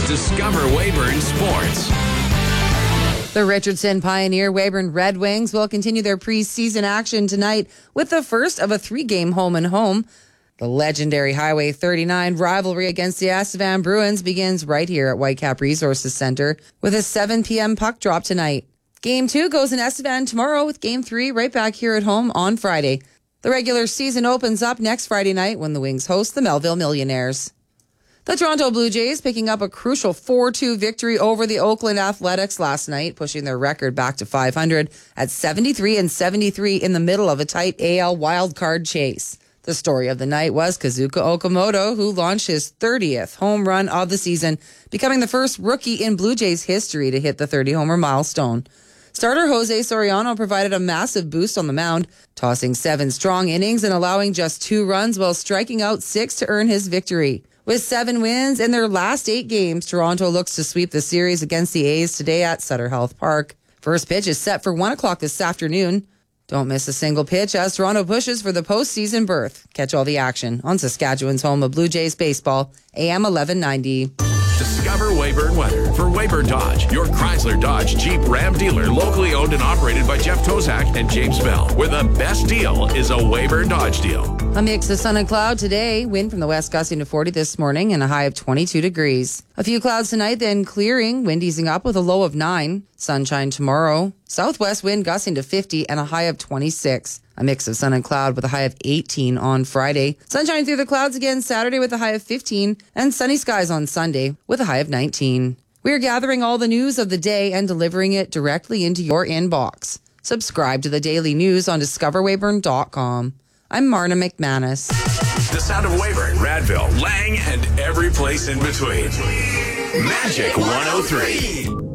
Discover Weyburn Sports. The Richardson Pioneer Weyburn Red Wings will continue their preseason action tonight with the first of a 3-game home-and-home. The legendary Highway 39 rivalry against the Estevan Bruins begins right here at Whitecap Resources Center with a 7 p.m. puck drop tonight. Game 2 goes in Estevan tomorrow with Game 3 right back here at home on Friday. The regular season opens up next Friday night when the Wings host the Melville Millionaires. The Toronto Blue Jays picking up a crucial 4-2 victory over the Oakland Athletics last night, pushing their record back to 500 at 73-73 in the middle of a tight AL wildcard chase. The story of the night was Kazuka Okamoto, who launched his 30th home run of the season, becoming the first rookie in Blue Jays history to hit the 30-homer milestone. Starter Jose Soriano provided a massive boost on the mound, tossing 7 strong innings and allowing just 2 runs while striking out 6 to earn his victory. With 7 wins in their last 8 games, Toronto looks to sweep the series against the A's today at Sutter Health Park. First pitch is set for 1 o'clock this afternoon. Don't miss a single pitch as Toronto pushes for the postseason berth. Catch all the action on Saskatchewan's home of Blue Jays baseball, AM 1190. Discover Weyburn weather for Weyburn Dodge, your Chrysler Dodge Jeep Ram dealer, locally owned and operated by Jeff Tozak and James Bell, where the best deal is a Weyburn Dodge deal. A mix of sun and cloud today. Wind from the west gusting to 40 this morning and a high of 22 degrees. A few clouds tonight, then clearing. Wind easing up with a low of 9. Sunshine tomorrow. Southwest wind gusting to 50 and a high of 26. A mix of sun and cloud with a high of 18 on Friday. Sunshine through the clouds again Saturday with a high of 15. And sunny skies on Sunday with a high of 19. We are gathering all the news of the day and delivering it directly into your inbox. Subscribe to the daily news on discoverweyburn.com. I'm Marna McManus. The sound of Weyburn, Radville, Lang, and every place in between. Magic 103.